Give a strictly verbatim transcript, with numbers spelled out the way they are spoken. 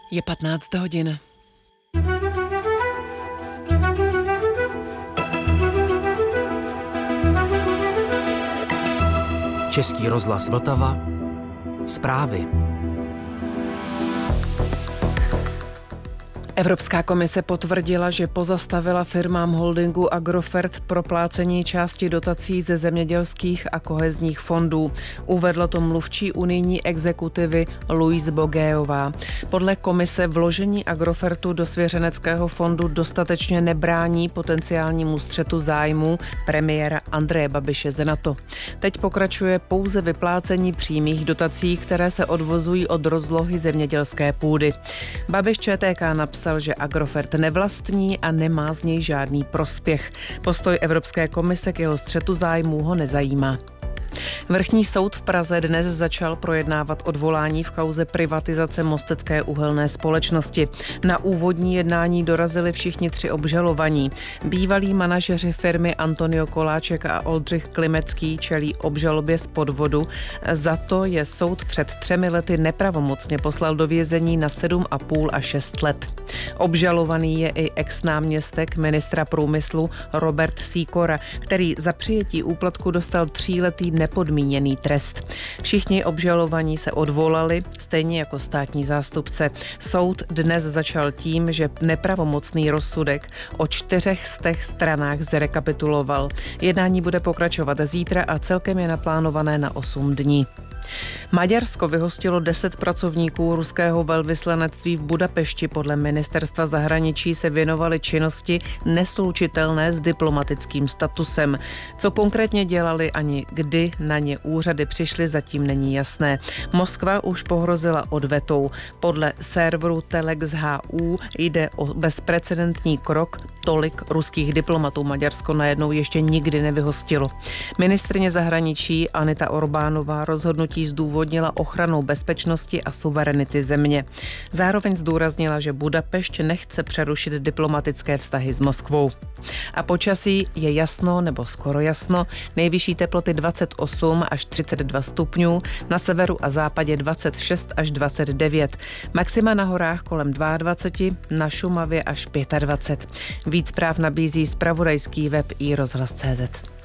Je patnáct hodin. Český rozhlas Vltava. Zprávy. Evropská komise potvrdila, že pozastavila firmám holdingu Agrofert proplácení části dotací ze zemědělských a kohezních fondů. Uvedla to mluvčí unijní exekutivy Louise Bogueová. Podle komise vložení Agrofertu do svěřeneckého fondu dostatečně nebrání potenciálnímu střetu zájmů premiéra Andreje Babiše z NATO. Teď pokračuje pouze vyplácení přímých dotací, které se odvozují od rozlohy zemědělské půdy. Babiš Č T K napsal, že Agrofert nevlastní a nemá z něj žádný prospěch. Postoj Evropské komise k jeho střetu zájmů ho nezajímá. Vrchní soud v Praze dnes začal projednávat odvolání v kauze privatizace Mostecké uhelné společnosti. Na úvodní jednání dorazili všichni tři obžalovaní. Bývalí manažeři firmy Antonio Koláček a Oldřich Klimecký čelí obžalobě z podvodu. Za to je soud před třemi lety nepravomocně poslal do vězení na sedm a půl a šest let. Obžalovaný je i ex-náměstek ministra průmyslu Robert Sýkora, který za přijetí úplatku dostal tříletý nepodmíněný trest. Všichni obžalovaní se odvolali, stejně jako státní zástupce. Soud dnes začal tím, že nepravomocný rozsudek o čtyřech z těch stranách zrekapituloval. Jednání bude pokračovat zítra a celkem je naplánované na osm dní. Maďarsko vyhostilo deset pracovníků ruského velvyslanectví v Budapešti. Podle ministerstva zahraničí se věnovali činnosti neslučitelné s diplomatickým statusem. Co konkrétně dělali ani kdy na ně úřady přišly, zatím není jasné. Moskva už pohrozila odvetou. Podle serveru Telex H U jde o bezprecedentní krok. Tolik ruských diplomatů Maďarsko najednou ještě nikdy nevyhostilo. Ministryně zahraničí Anita Orbánová rozhodnutí zdůvodnila ochranou bezpečnosti a suverenity země. Zároveň zdůraznila, že Budapešť nechce přerušit diplomatické vztahy s Moskvou. A počasí je jasno nebo skoro jasno, nejvyšší teploty dvacet osm až třicet dva stupňů, na severu a západě dvacet šest až dvacet devět, maxima na horách kolem dvacet dva, na Šumavě až dvacet pět. Víc zpráv nabízí zpravodajský web i rozhlas tečka cé zet.